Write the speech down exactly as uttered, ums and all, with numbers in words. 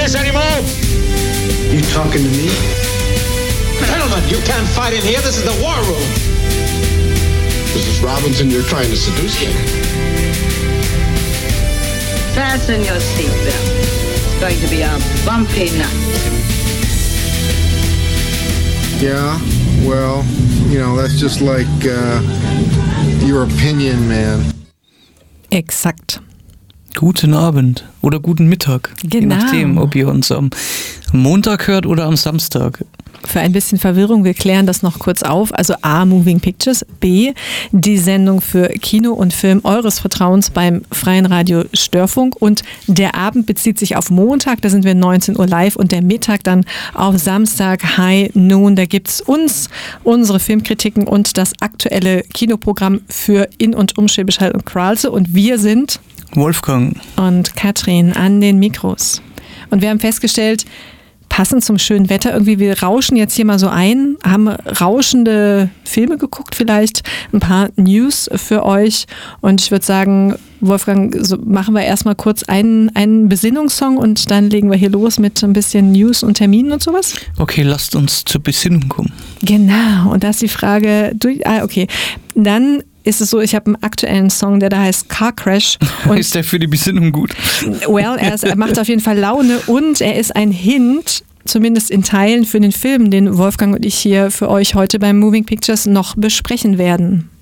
this anymore? You talking to me? Gentlemen, you can't fight in here. This is the war room. Missus Robinson, you're trying to seduce me. Fasten your seatbelt. It's going to be a bumpy night. Yeah, well, you know, that's just like uh, your opinion, man. Exakt. Guten Abend oder guten Mittag. Genau. Je nachdem, ob ihr uns am Montag hört oder am Samstag. Für ein bisschen Verwirrung, wir klären das noch kurz auf. Also A, Moving Pictures, B, die Sendung für Kino und Film eures Vertrauens beim Freien Radio Störfunk, und der Abend bezieht sich auf Montag, da sind wir neunzehn Uhr live, und der Mittag dann auf Samstag High Noon. Da gibt es uns, unsere Filmkritiken und das aktuelle Kinoprogramm für in und um Schwäbisch Hall und Kralse, und wir sind Wolfgang und Katrin an den Mikros. Und wir haben festgestellt, passend zum schönen Wetter, irgendwie, wir rauschen jetzt hier mal so ein, haben rauschende Filme geguckt, vielleicht ein paar News für euch, und ich würde sagen, Wolfgang, so machen wir erstmal kurz einen, einen Besinnungssong und dann legen wir hier los mit ein bisschen News und Terminen und sowas. Okay, lasst uns zur Besinnung kommen. Genau, und da ist die Frage, durch, ah, okay, dann ist es so, ich habe einen aktuellen Song, der da heißt Car Crash. Und ist der für die Besinnung gut? Well, er, ist, er macht auf jeden Fall Laune, und er ist ein Hint, zumindest in Teilen, für den Film, den Wolfgang und ich hier für euch heute beim Moving Pictures noch besprechen werden.